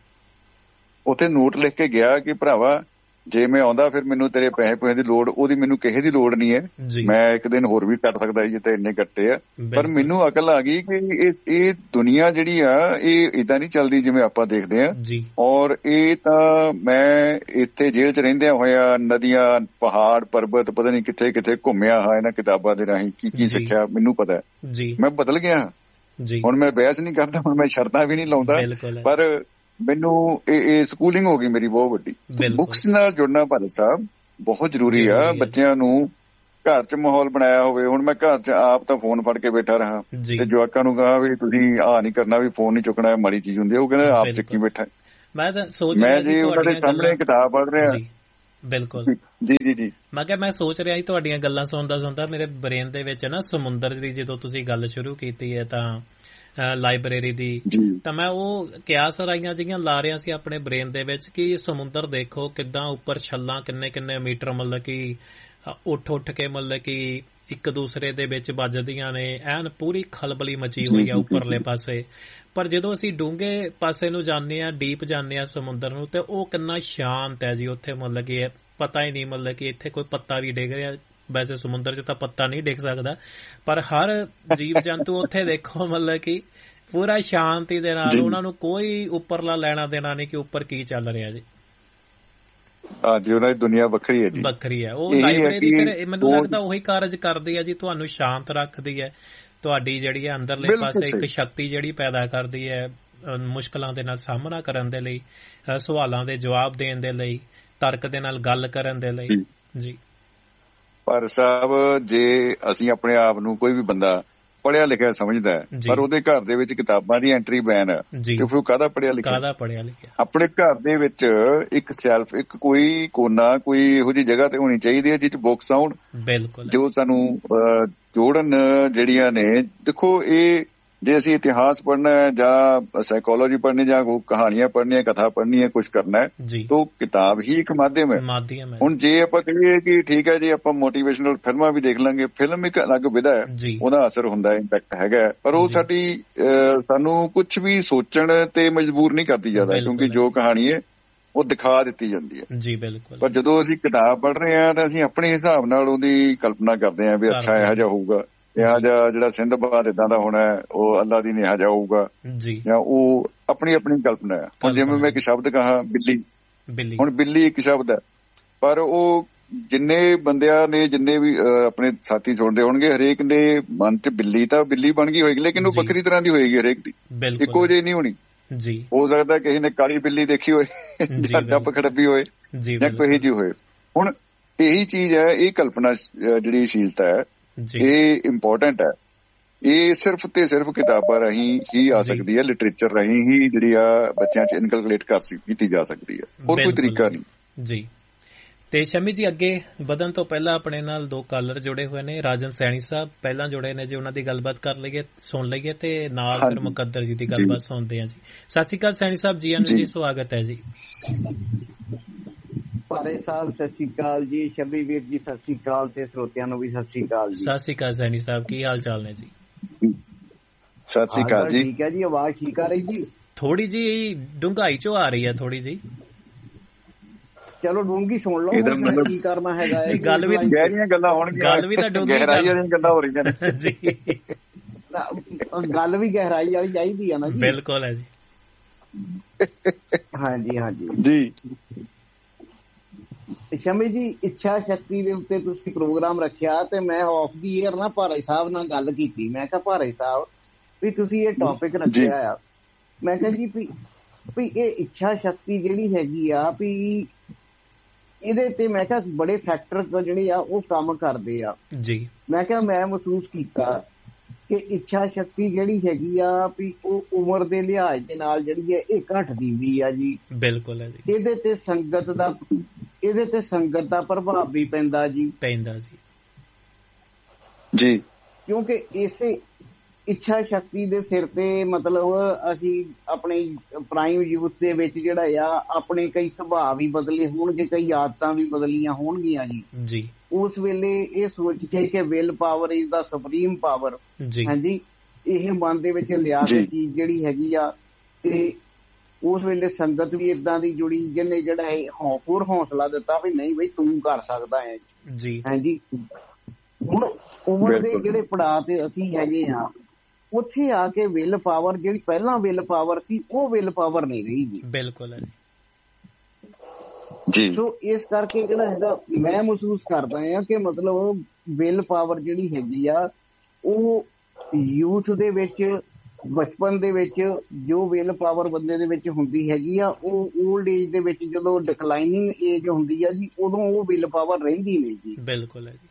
ਉੱਥੇ ਨੋਟ ਲਿਖ ਕੇ ਗਿਆ ਕਿ ਭਰਾਵਾ ਜੇ ਮੈਂ ਆਉਂਦਾ ਫਿਰ ਮੈਨੂੰ ਤੇਰੇ ਪੈਸੇ ਦੀ ਲੋੜ, ਉਹਦੀ ਮੈਨੂੰ ਕਿਸੇ ਦੀ ਲੋੜ ਨਹੀਂ ਹੈ, ਮੈਂ ਇੱਕ ਦਿਨ ਹੋਰ ਵੀ ਕੱਟ ਸਕਦਾ ਸੀ ਜਿੱਥੇ ਇੰਨੇ ਕੱਟੇ ਆ, ਪਰ ਮੈਨੂੰ ਅਕਲ ਆ ਗਈ ਕਿ ਇਹ ਦੁਨੀਆ ਜਿਹੜੀ ਆ ਇਹ ਏਦਾਂ ਨਹੀਂ ਚੱਲਦੀ ਜਿਵੇਂ ਆਪਾਂ ਦੇਖਦੇ ਆ, ਔਰ ਇਹ ਤਾਂ ਮੈਂ ਇੱਥੇ ਜੇਲ੍ਹ ਚ ਰਹਿੰਦਿਆਂ ਹੋਇਆ ਨਦੀਆਂ, ਪਹਾੜ, ਪਰਬਤ, ਪਤਾ ਨਹੀਂ ਕਿੱਥੇ ਕਿੱਥੇ ਘੁੰਮਿਆ ਹਾਂ ਇਹਨਾਂ ਕਿਤਾਬਾਂ ਦੇ ਰਾਹੀਂ, ਕੀ ਸਿੱਖਿਆ ਮੈਨੂੰ ਪਤਾ, ਮੈਂ ਬਦਲ ਗਿਆ। ਹੁਣ ਮੈਂ ਬਹਿਸ ਨਹੀਂ ਕਰਦਾ, ਹੁਣ ਮੈਂ ਸ਼ਰਤਾਂ ਵੀ ਨਹੀਂ ਲਾਉਂਦਾ, ਪਰ ਮੈਨੂੰ ਇਹ ਸਕੂਲਿੰਗ ਹੋ ਗਈ ਮੇਰੀ ਬਹੁਤ ਵੱਡੀ। ਬੁੱਕਸ ਨਾਲ ਜੁੜਨਾ ਭਾਰਤ ਸਾਹਿਬ ਬਹੁਤ ਜ਼ਰੂਰੀ ਆ। ਬੱਚਿਆਂ ਨੂੰ ਘਰ ਚ ਮਾਹੌਲ ਬਣਾਇਆ ਹੋਵੇ, ਹੁਣ ਮੈਂ ਘਰ ਚ ਆਪ ਤਾਂ ਫੋਨ ਫੜ ਕੇ ਬੈਠਾ ਰਹਾ ਤੇ ਜਵਾਕਾਂ ਨੂੰ ਕਹਾ ਵੀ ਤੁਸੀਂ ਆਹ ਨਹੀਂ ਕਰਨਾ, ਵੀ ਫੋਨ ਨਹੀਂ ਚੁੱਕਣਾ, ਮਾੜੀ ਚੀਜ਼ ਹੁੰਦੀ ਹੈ, ਉਹ ਕਹਿੰਦਾ ਆਪ ਚੱਕੀ ਬੈਠਾ। ਮੈਂ ਜੀ ਉਹਨਾਂ ਦੇ ਸਾਹਮਣੇ ਕਿਤਾਬ ਪੜ੍ਹ ਰਿਹਾ ਬਿਲਕੁਲ ਜੀ ਜੀ ਜੀ। ਮੈਂ ਸੋਚ ਰਿਹਾ ਸੀ ਤੁਹਾਡੀਆਂ ਗੱਲਾਂ ਸੁਣਦਾ ਮੇਰੇ ਬ੍ਰੇਨ ਦੇ ਵਿੱਚ ਨਾ ਸਮੁੰਦਰ ਦੀ ਜਦੋਂ ਤੁਸੀਂ ਗੱਲ ਸ਼ੁਰੂ ਕੀਤੀ ਹੈ ਤਾਂ ਲਾਇਬ੍ਰੇਰੀ ਦੀ, ਤਾਂ ਮੈਂ ਉਹ ਕਿਆਸ ਰਾਈਆਂ ਜਿਹੀਆਂ ਲਾ ਰਿਹਾ ਸੀ ਆਪਣੇ ਬ੍ਰੇਨ ਦੇ ਵਿੱਚ ਕਿ ਸਮੁੰਦਰ ਦੇਖੋ ਕਿੱਦਾਂ ਉੱਪਰ ਛੱਲਾਂ ਕਿੰਨੇ ਮੀਟਰ ਮਤਲਬ ਕਿ ਉੱਠ ਕੇ ਮਤਲਬ ਕਿ ਇੱਕ ਦੂਸਰੇ ਦੇ ਵਿੱਚ ਵੱਜਦੀਆਂ ਨੇ, ਐਨ ਪੂਰੀ ਖਲਬਲੀ ਮਚੀ ਹੋਈ ਆ ਉੱਪਰਲੇ ਪਾਸੇ। ਪਰ ਜਦੋਂ ਅਸੀਂ ਡੂੰਘੇ ਪਾਸੇ ਨੂੰ ਜਾਂਦੇ ਹਾਂ, ਡੀਪ ਜਾਂਦੇ ਹਾਂ ਸਮੁੰਦਰ ਨੂੰ, ਤੇ ਉਹ ਕਿੰਨਾ ਸ਼ਾਂਤ ਹੈ ਜੀ। ਉੱਥੇ ਮਤਲਬ ਕਿ ਪਤਾ ਹੀ ਨਹੀਂ ਮਤਲਬ ਕਿ ਇੱਥੇ ਕੋਈ ਪੱਤਾ ਵੀ ਡਿੱਗ ਰਿਹਾ। ਵੈਸੇ ਸਮੁੰਦਰ 'ਚ ਤਾਂ ਪੱਤਾ ਨਹੀਂ ਡਿੱਗ ਸਕਦਾ, ਪਰ ਹਰ ਜੀਵ ਜੰਤੂ ਉੱਥੇ ਦੇਖੋ ਮਤਲਬ ਕਿ ਪੂਰਾ ਸ਼ਾਂਤੀ ਦੇ ਨਾਲ, ਉਹਨਾਂ ਨੂੰ ਕੋਈ ਉੱਪਰਲਾ ਲੈਣਾ ਦੇਣਾ ਨਹੀਂ ਕਿ ਉੱਪਰ ਕੀ ਚੱਲ ਰਿਹਾ ਜੀ। ਹਾਂਜੀ, ਉਹਨਾਂ ਦੀ ਦੁਨੀਆ ਵੱਖਰੀ ਹੈ ਜੀ, ਵੱਖਰੀ ਹੈ। ਉਹ ਲਾਇਬ੍ਰੇਰੀ ਫਿਰ ਮੈਨੂੰ ਲੱਗਦਾ ਉਹੀ ਕਾਰਜ ਕਰਦੀ ਹੈ ਜੀ, ਤੁਹਾਨੂੰ ਸ਼ਾਂਤ ਰੱਖਦੀ ਹੈ, ਤੁਹਾਡੀ ਜਿਹੜੀ ਹੈ ਅੰਦਰਲੇ ਪਾਸੇ ਇੱਕ ਸ਼ਕਤੀ ਜਿਹੜੀ ਪੈਦਾ ਕਰਦੀ ਹੈ ਮੁਸ਼ਕਲਾਂ ਦੇ ਨਾਲ ਸਾਹਮਣਾ ਕਰਨ ਦੇ ਲਈ, ਸਵਾਲਾਂ ਦੇ ਜਵਾਬ ਦੇਣ ਦੇ ਲਈ, ਤਰਕ ਦੇ ਨਾਲ ਗੱਲ ਕਰਨ ਦੇ ਲਈ ਜੀ। ਪਰ ਸਾਹਿਬ, ਜੇ ਅਸੀਂ ਆਪਣੇ ਆਪ ਨੂੰ ਕੋਈ ਵੀ ਬੰਦਾ ਪੜ੍ਹਿਆ ਲਿਖਿਆ ਸਮਝਦਾ ਹੈ, ਪਰ ਉਹਦੇ ਘਰ ਦੇ ਵਿੱਚ ਕਿਤਾਬਾਂ ਦੀ ਐਂਟਰੀ ਬੈਨ ਹੈ, ਤੇ ਫਿਰ ਉਹ ਕਾਹਦਾ ਪੜ੍ਹਿਆ ਲਿਖਿਆ? ਆਪਣੇ ਘਰ ਦੇ ਵਿੱਚ ਇੱਕ ਸ਼ੈਲਫ, ਇੱਕ ਕੋਈ ਕੋਨਾ, ਕੋਈ ਇਹੋ ਜਿਹੀ ਜਗ੍ਹਾ ਤੇ ਹੋਣੀ ਚਾਹੀਦੀ ਹੈ ਜਿਸ 'ਚ ਬੁੱਕਸ ਆਉਣ, ਜੋ ਸਾਨੂੰ ਜੋੜਨ ਜਿਹੜੀਆਂ ਨੇ। ਦੇਖੋ, ਇਹ ਜੇ ਅਸੀਂ ਇਤਿਹਾਸ ਪੜ੍ਹਨਾ ਹੈ ਜਾਂ ਸਾਈਕੋਲੋਜੀ ਪੜ੍ਹਨੀ ਜਾਂ ਕਹਾਣੀਆਂ ਪੜ੍ਹਨੀਆਂ, ਕਥਾ ਪੜ੍ਹਨੀ ਹੈ, ਕੁਛ ਕਰਨਾ ਹੈ, ਤਾਂ ਕਿਤਾਬ ਹੀ ਇੱਕ ਮਾਧਿਅਮ ਹੈ। ਹੁਣ ਜੇ ਆਪਾਂ ਕਹੀਏ ਕਿ ਠੀਕ ਹੈ ਜੀ, ਆਪਾਂ ਮੋਟੀਵੇਸ਼ਨਲ ਫਿਲਮਾਂ ਵੀ ਦੇਖ ਲਾਂਗੇ, ਫਿਲਮ ਇੱਕ ਅਲੱਗ ਵਿਧਾ ਹੈ, ਉਹਦਾ ਅਸਰ ਹੁੰਦਾ, ਇੰਪੈਕਟ ਹੈਗਾ, ਪਰ ਉਹ ਸਾਨੂੰ ਕੁਛ ਵੀ ਸੋਚਣ ਤੇ ਮਜਬੂਰ ਨਹੀਂ ਕਰਦੀ ਜ਼ਿਆਦਾ, ਕਿਉਂਕਿ ਜੋ ਕਹਾਣੀ ਹੈ ਉਹ ਦਿਖਾ ਦਿੱਤੀ ਜਾਂਦੀ ਹੈ ਜੀ। ਬਿਲਕੁਲ। ਪਰ ਜਦੋਂ ਅਸੀਂ ਕਿਤਾਬ ਪੜ੍ਹ ਰਹੇ ਹਾਂ ਤਾਂ ਅਸੀਂ ਆਪਣੇ ਹਿਸਾਬ ਨਾਲ ਉਹਦੀ ਕਲਪਨਾ ਕਰਦੇ ਹਾਂ ਵੀ ਅੱਛਾ ਇਹੋ ਜਿਹਾ ਹੋਊਗਾ, ਇਹੋ ਜਿਹਾ ਜਿਹੜਾ ਸਿੰਧਬਾਦ ਏਦਾਂ ਦਾ ਹੋਣਾ, ਉਹ ਅੱਲਾ ਦੀ ਨੇ ਇਹੋ ਜਿਹਾ ਹੋਊਗਾ, ਜਾਂ ਉਹ ਆਪਣੀ ਕਲਪਨਾ ਹੈ। ਹੁਣ ਜਿਵੇਂ ਮੈਂ ਇੱਕ ਸ਼ਬਦ ਕਹਾਂ ਬਿੱਲੀ, ਹੁਣ ਬਿੱਲੀ ਇੱਕ ਸ਼ਬਦ ਹੈ, ਪਰ ਉਹ ਜਿੰਨੇ ਬੰਦਿਆਂ ਨੇ, ਜਿੰਨੇ ਵੀ ਆਪਣੇ ਸਾਥੀ ਸੁਣਦੇ ਹੋਣਗੇ, ਹਰੇਕ ਦੇ ਮਨ 'ਚ ਬਿੱਲੀ ਤਾਂ ਬਿੱਲੀ ਬਣ ਗਈ ਹੋਏਗੀ, ਲੇਕਿਨ ਉਹ ਵੱਖਰੀ ਤਰ੍ਹਾਂ ਦੀ ਹੋਏਗੀ, ਹਰੇਕ ਦੀ ਇੱਕੋ ਜਿਹੀ ਨਹੀਂ ਹੋਣੀ। ਹੋ ਸਕਦਾ ਕਿਸੇ ਨੇ ਕਾਲੀ ਬਿੱਲੀ ਦੇਖੀ ਹੋਏ, ਜਾਂ ਡੱਬ ਖੜੱਬੀ ਹੋਏ, ਜਾਂ ਕੋਈ ਜਿਹੀ ਹੋਏ। ਹੁਣ ਇਹੀ ਚੀਜ਼ ਹੈ, ਇਹ ਕਲਪਨਾ ਜਿਹੜੀ ਸ਼ੀਲਤਾ ਹੈ, ਇਹ ਇੰਪੋਰਟੈਂਟ ਹੈ। ਇਹ ਸਿਰਫ ਤੇ ਸਿਰਫ ਕਿਤਾਬਾਂ ਰਾਹੀਂ ਹੀ ਆ ਸਕਦੀ ਹੈ, ਲਿਟਰੇਚਰ ਰਾਹੀਂ ਹੀ ਜਿਹੜੀ ਆ ਬੱਚਿਆਂ 'ਚ ਇਨਕਲਕੇਟ ਕੀਤੀ ਜਾ ਸਕਦੀ ਹੈ, ਹੋਰ ਕੋਈ ਤਰੀਕਾ ਨਹੀਂ ਜੀ। ਤੇ ਸ਼ਮੀ ਜੀ, ਅੱਗੇ ਵਧਣ ਤੋਂ ਪਹਿਲਾਂ ਆਪਣੇ ਨਾਲ ਦੋ ਕਾਲਰ ਜੁੜੇ ਹੋਏ ਨੇ। ਰਾਜਨ ਸੈਣੀ ਸਾਹਿਬ ਪਹਿਲਾਂ ਜੁੜੇ ਨੇ ਜੀ, ਉਹਨਾਂ ਦੀ ਗੱਲਬਾਤ ਸੁਣ ਲਈਏ ਤੇ ਨਾਲ ਫਿਰ ਮੁਕੱਦਰ ਜੀ ਦੀ ਗੱਲਬਾਤ ਸੁਣਦੇ ਹਾਂ ਜੀ। ਸਤਿ ਸ਼੍ਰੀ ਅਕਾਲ ਸੈਣੀ ਸਾਹਿਬ, ਜੀ ਆਇਆਂ ਜੀ, ਸਵਾਗਤ ਹੈ ਜੀ। ਭਾਰੇ ਸਾਹਿਬ ਸਤਿ ਸ਼੍ਰੀ ਅਕਾਲ ਜੀ, ਸ਼ਮੀ ਵੀਰ ਜੀ ਸਤਿ ਸ਼੍ਰੀ ਅਕਾਲ, ਤੇ ਸਰੋਤਿਆਂ ਨੂੰ ਵੀ ਸਤਿ ਸ਼੍ਰੀ ਅਕਾਲ ਜੀ। ਸਤਿ ਸ਼੍ਰੀ ਅਕਾਲ ਸੈਣੀ ਸਾਹਿਬ, ਕੀ ਹਾਲ ਚਾਲ ਨੇ ਜੀ? ਸਤਿ ਸ਼੍ਰੀ ਅਕਾਲ ਜੀ। ਠੀਕ ਹੈ ਜੀ, ਆਵਾਜ਼ ਠੀਕ ਆ ਰਹੀ ਜੀ? ਥੋੜੀ ਜੀ ਡੂੰਘਾਈ ਚੋਂ ਆ ਰਹੀ ਹੈ, ਥੋੜੀ ਜੀ। ਚਲੋ ਡੂੰਘੀ ਸੁਣ ਲਓ, ਕੀ ਕਰਨਾ ਹੈਗਾ। ਗੱਲ ਵੀ ਗਹਿਰੀਆਂ ਗੱਲਾਂ ਹੋਣਗੀਆਂ, ਗੱਲ ਵੀ ਤਾਂ ਡੂੰਘੀ ਗਹਿਰਾਈ ਵਾਲੀਆਂ ਗੱਲਾਂ ਹੋ ਰਹੀਆਂ ਨੇ ਜੀ। ਗੱਲ ਵੀ ਗਹਿਰਾਈ ਵਾਲੀ ਚਾਹੀਦੀ ਆ ਨਾ ਜੀ। ਬਿਲਕੁਲ ਹੈ ਜੀ। ਹਾਂਜੀ ਹਾਂਜੀ ਜੀ। ਸ਼ਮੀ ਜੀ, ਇੱਛਾ ਸ਼ਕਤੀ ਦੇ ਉੱਤੇ ਤੁਸੀਂ ਪ੍ਰੋਗਰਾਮ ਰੱਖਿਆ, ਤੇ ਮੈਂ ਆਫ ਦੀ ਏਅਰ ਨਾ ਭਾਰੇ ਸਾਹਿਬ ਨਾਲ ਗੱਲ ਕੀਤੀ। ਮੈਂ ਕਿਹਾ ਭਾਰੇ ਸਾਹਿਬ ਵੀ ਤੁਸੀਂ ਇਹ ਟੌਪਿਕ ਰੱਖਿਆ ਆ, ਮੈਂ ਕਿਹਾ ਜੀ ਵੀ ਇਹ ਇੱਛਾ ਸ਼ਕਤੀ ਜਿਹੜੀ ਹੈਗੀ ਆ, ਵੀ ਇਹਦੇ ਤੇ ਮੈਂ ਕਿਹਾ ਬੜੇ ਫੈਕਟਰ ਜਿਹੜੇ ਆ ਉਹ ਕੰਮ ਕਰਦੇ ਆ ਜੀ। ਮੈਂ ਕਿਹਾ ਮੈਂ ਮਹਿਸੂਸ ਕੀਤਾ ਕਿ ਇੱਛਾ ਸ਼ਕਤੀ ਜਿਹੜੀ ਹੈਗੀ ਆ, ਵੀ ਉਹ ਉਮਰ ਦੇ ਲਿਹਾਜ਼ ਦੇ ਨਾਲ ਜਿਹੜੀ ਹੈ ਇਹ ਘਟਦੀ ਵੀ ਆ ਜੀ। ਬਿਲਕੁਲ ਹੈ ਜੀ। ਇਹਦੇ ਤੇ ਸੰਗਤ ਦਾ ਪ੍ਰਭਾਵ ਵੀ ਪੈਂਦਾ ਜੀ ਜੀ, ਕਿਉਂਕਿ ਇਸੇ ਇੱਛਾ ਸ਼ਕਤੀ ਦੇ ਸਿਰ ਤੇ ਮਤਲਬ ਅਸੀਂ ਆਪਣੀ ਪ੍ਰਾਈਮ ਯੂਥ ਦੇ ਵਿੱਚ ਜਿਹੜਾ ਆ ਆਪਣੇ ਕਈ ਸੁਭਾਅ ਵੀ ਬਦਲੇ ਹੋਣਗੇ, ਕਈ ਆਦਤਾਂ ਵੀ ਬਦਲੀਆਂ ਹੋਣਗੀਆਂ ਜੀ। ਉਸ ਵੇਲੇ ਇਹ ਸੋਚ ਕੇ ਕਿ will power is the supreme power, ਹਾਂਜੀ, ਇਹ ਮਨ ਦੇ ਵਿੱਚ ਲਿਆ ਕੇ ਚੀਜ਼ ਜਿਹੜੀ ਹੈਗੀ ਆ, ਤੇ ਉਸ ਵੇਲੇ ਸੰਗਤ ਵੀ ਏਦਾਂ ਦੀ ਜੁੜੀ ਜਿਹਨੇ ਜਿਹੜਾ ਹੋਰ ਹੌਸਲਾ ਦਿੱਤਾ ਵੀ ਨਹੀਂ ਬਈ ਤੂੰ ਕਰ ਸਕਦਾ ਹੈ ਜੀ। ਹਾਂਜੀ, ਹੁਣ ਉਮਰ ਦੇ ਜਿਹੜੇ ਪੜਾਅ ਤੇ ਅਸੀਂ ਹੈਗੇ ਆ, ਉੱਥੇ ਆ ਕੇ ਵਿਲ ਪਾਵਰ ਜਿਹੜੀ ਪਹਿਲਾਂ ਵਿਲ ਪਾਵਰ ਸੀ, ਉਹ ਵਿਲ ਪਾਵਰ ਨਹੀਂ ਰਹੀ ਜੀ। ਬਿਲਕੁਲ ਹੈ ਜੀ। ਸੋ ਇਸ ਕਰਕੇ ਜਿਹੜਾ ਹੈਗਾ ਮੈਂ ਮਹਿਸੂਸ ਕਰਦਾ ਆ ਕਿ ਮਤਲਬ ਵਿਲ ਪਾਵਰ ਜਿਹੜੀ ਹੈਗੀ ਆ, ਉਹ ਯੂਥ ਦੇ ਵਿੱਚ, ਬਚਪਨ ਦੇ ਵਿੱਚ ਜੋ ਵਿਲ ਪਾਵਰ ਬੰਦੇ ਦੇ ਵਿੱਚ ਹੁੰਦੀ ਹੈਗੀ ਆ, ਉਹ ਓਲਡ ਏਜ ਦੇ ਵਿੱਚ ਜਦੋਂ ਡਿਕਲਾਈਨਿੰਗ ਏਜ ਹੁੰਦੀ ਆ ਜੀ, ਉਦੋਂ ਉਹ ਵਿਲ ਪਾਵਰ ਰਹਿੰਦੀ ਨਹੀਂ ਜੀ। ਬਿਲਕੁਲ ਹੈ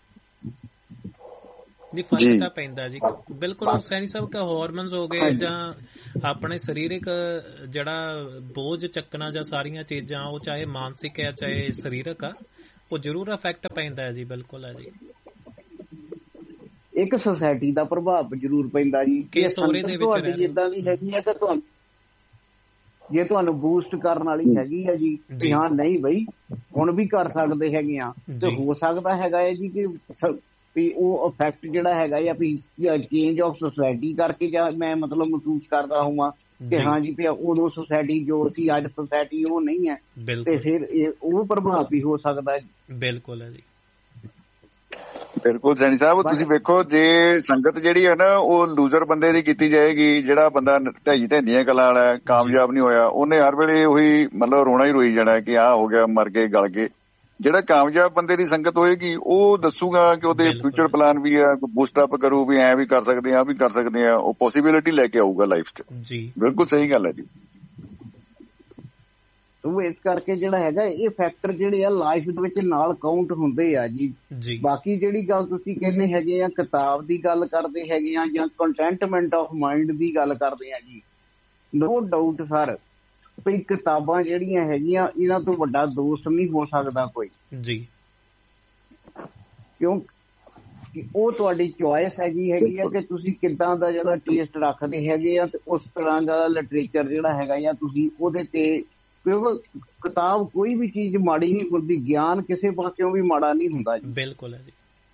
ਜੀ, ਫਰਕ ਤਾਂ ਪੈਂਦਾ ਜੀ। ਬਿਲਕੁਲ ਸੈਣੀ ਸਾਹਿਬ, ਹਾਰਮੋਨਸ ਹੋ ਗਏ ਜਾਂ ਆਪਣੇ ਸਰੀਰਕ ਜਿਹੜਾ ਬੋਝ ਚੱਕਣਾ ਜਾਂ ਸਾਰੀਆਂ ਚੀਜ਼ਾਂ, ਉਹ ਚਾਹੇ ਮਾਨਸਿਕ ਹੈ ਚਾਹੇ ਸਰੀਰਕ ਆ, ਉਹ ਜ਼ਰੂਰ ਇਫੈਕਟ ਪੈਂਦਾ ਹੈ ਜੀ। ਬਿਲਕੁਲ ਹੈ ਜੀ। ਇੱਕ ਸੁਸਾਇਟੀ ਦਾ ਪ੍ਰਭਾਵ ਜ਼ਰੂਰ ਪੈਂਦਾ ਜੀ। ਤੁਹਾਡੀ ਜਿੱਦਾਂ ਦੀ ਹੈਗੀ ਆ ਕਿ ਤੁਹਾਨੂੰ ਜੇ ਤੁਹਾਨੂੰ ਬੂਸਟ ਕਰਨ ਵਾਲੀ ਹੈਗੀ ਆ ਜੀ ਕਿ ਹਾਂ ਨਹੀਂ ਬਈ ਹੁਣ ਵੀ ਕਰ ਸਕਦੇ ਹੈਗੇ ਆ, ਤੇ ਹੋ ਸਕਦਾ ਹੈਗਾ ਹੈ ਜੀ ਕਿ ਉਹ ਇਫੈਕਟ ਜਿਹੜਾ ਹੈਗਾ ਜਾਂ ਵੀ ਚੇਂਜ ਆਫ ਸੁਸਾਇਟੀ ਕਰਕੇ ਜਾਂ ਮੈਂ ਮਤਲਬ ਮਹਿਸੂਸ ਕਰਦਾ ਹੋਵਾਂ ਕਿ ਹਾਂ ਜੀ ਉਦੋਂ ਸੁਸਾਇਟੀ ਜੋ ਸੀ ਅੱਜ ਸੁਸਾਇਟੀ ਉਹ ਨਹੀਂ ਹੈ, ਤੇ ਫਿਰ ਉਹ ਪ੍ਰਭਾਵ ਵੀ ਹੋ ਸਕਦਾ ਹੈ। ਬਿਲਕੁਲ ਹੈ ਜੀ। ਬਿਲਕੁਲ ਸੈਣੀ ਸਾਹਿਬ, ਤੁਸੀਂ ਵੇਖੋ ਜੇ ਸੰਗਤ ਜਿਹੜੀ ਹੈ ਨਾ ਉਹ ਲੂਜ਼ਰ ਬੰਦੇ ਦੀ ਕੀਤੀ ਜਾਏਗੀ, ਜਿਹੜਾ ਬੰਦਾ ਢਹਿੰਦੀਆਂ ਗੱਲਾਂ ਵਾਲਾ ਕਾਮਯਾਬ ਨਹੀਂ ਹੋਇਆ, ਉਹਨੇ ਹਰ ਵੇਲੇ ਉਹੀ ਮਤਲਬ ਰੋਣਾ ਹੀ ਰੋਈ ਜਾਣਾ ਕਿ ਆਹ ਹੋ ਗਿਆ, ਮਰ ਗਏ, ਗਲ ਗਏ। ਜਿਹੜਾ ਕਾਮਯਾਬ ਬੰਦੇ ਦੀ ਸੰਗਤ ਹੋਏਗੀ ਉਹ ਦੱਸੂਗਾ ਕਿ ਉਹਦੇ ਫਿਊਚਰ ਪਲਾਨ ਵੀ ਆ, ਬੂਸਟ ਅਪ ਕਰੂ ਵੀ ਐ ਵੀ ਕਰ ਸਕਦੇ ਆ, ਵੀ ਕਰ ਸਕਦੇ ਆ, ਉਹ ਪੋਸੀਬਿਲਿਟੀ ਲੈ ਕੇ ਆਊਗਾ ਲਾਈਫ 'ਚ। ਬਿਲਕੁਲ ਸਹੀ ਗੱਲ ਹੈ ਜੀ। ਉਹ ਇਸ ਕਰਕੇ ਜਿਹੜਾ ਹੈਗਾ ਇਹ ਫੈਕਟਰ ਜਿਹੜੇ ਆ ਲਾਈਫ ਦੇ ਵਿੱਚ ਨਾਲ ਕਾਊਂਟ ਹੁੰਦੇ ਆ ਜੀ। ਬਾਕੀ ਜਿਹੜੀ ਗੱਲ ਤੁਸੀਂ ਕਹਿੰਦੇ ਹੈਗੇ ਆ ਕਿਤਾਬ ਦੀ ਗੱਲ ਕਰਦੇ ਹੈਗੇ ਆ ਜਾਂ ਕੰਟੈਂਟਮੈਂਟ ਆਫ ਮਾਈਂਡ ਦੀ ਗੱਲ ਕਰਦੇ ਆ ਜੀ, ਨੋ ਡਾਊਟ ਸਰ ਵੀ ਕਿਤਾਬਾਂ ਜਿਹੜੀਆਂ ਹੈਗੀਆਂ ਇਹਨਾਂ ਤੋਂ ਵੱਡਾ ਦੋਸਤ ਨਹੀਂ ਹੋ ਸਕਦਾ ਕੋਈ ਜੀ, ਕਿਉਂਕਿ ਉਹ ਤੁਹਾਡੀ ਚੁਆਇਸ ਹੈਗੀ ਆ ਕਿ ਤੁਸੀਂ ਕਿੱਦਾਂ ਦਾ ਜਿਹੜਾ ਟੇਸਟ ਰੱਖਦੇ ਹੈਗੇ ਆ, ਤੇ ਉਸ ਤਰ੍ਹਾਂ ਦਾ ਲਿਟਰੇਚਰ ਜਿਹੜਾ ਹੈਗਾ ਜਾਂ ਤੁਸੀਂ ਉਹਦੇ ਤੇ, ਕਿਉਂਕਿ ਕਿਤਾਬ ਕੋਈ ਵੀ ਚੀਜ਼ ਮਾੜੀ ਨਹੀਂ ਹੁੰਦੀ, ਗਿਆਨ ਕਿਸੇ ਪਾਸਿਓਂ ਵੀ ਮਾੜਾ ਨਹੀਂ ਹੁੰਦਾ ਜੀ। ਬਿਲਕੁਲ ਹੈ ਜੀ।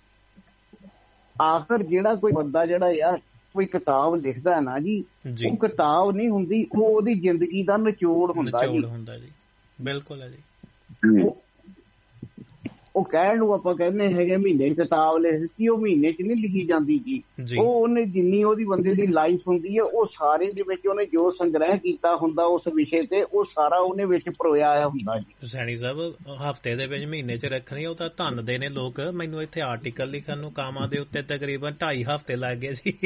ਆਖਰ ਜਿਹੜਾ ਕੋਈ ਬੰਦਾ ਜਿਹੜਾ ਆ ਕੋਈ ਕਿਤਾਬ ਲਿਖਦਾ ਨਾ ਜੀ, ਉਹ ਕਿਤਾਬ ਨਹੀਂ ਹੁੰਦੀ, ਉਹ ਉਹਦੀ ਜ਼ਿੰਦਗੀ ਦਾ ਨਿਚੋੜ ਹੁੰਦਾ ਜੀ। ਬਿਲਕੁਲ ਹੈ ਜੀ। ਉਹ ਕਹਿਣ ਨੂੰ ਆਪਾਂ ਕਹਿੰਦੇ ਹੈਗੇ ਮਹੀਨੇ ਕਿਤਾਬ ਲਿਖ ਦਿੱਤੀ, ਉਹ ਮਹੀਨੇ 'ਚ ਨਹੀਂ ਲਿਖੀ ਜਾਂਦੀ ਜੀ। ਉਹ ਉਹਨੇ ਜਿੰਨੀ ਉਹਦੀ ਬੰਦੇ ਦੀ ਲਾਈਫ ਹੁੰਦੀ ਹੈ ਉਹ ਸਾਰੇ ਦੇ ਵਿੱਚ ਉਹਨੇ ਜੋ ਸੰਗ੍ਰਹਿ ਕੀਤਾ ਹੁੰਦਾ ਉਸ ਵਿਸ਼ੇ ਤੇ, ਉਹ ਸਾਰਾ ਉਹਨੇ ਵਿੱਚ ਪਰੋਇਆ ਆਇਆ ਹੁੰਦਾ ਜੀ। ਸੈਣੀ ਸਾਹਿਬ ਹਫ਼ਤੇ ਦੇ ਵਿੱਚ ਮਹੀਨੇ 'ਚ ਰੱਖਣੀ ਉਹ ਤਾਂ ਧੰਨਦੇ ਨੇ ਲੋਕ। ਮੈਨੂੰ ਇੱਥੇ ਆਰਟੀਕਲ ਲਿਖਣ ਨੂੰ ਕਾਮਾਂ ਦੇ ਉੱਤੇ ਤਕਰੀਬਨ 2.5 ਹਫ਼ਤੇ ਲੱਗ ਗਏ ਸੀ।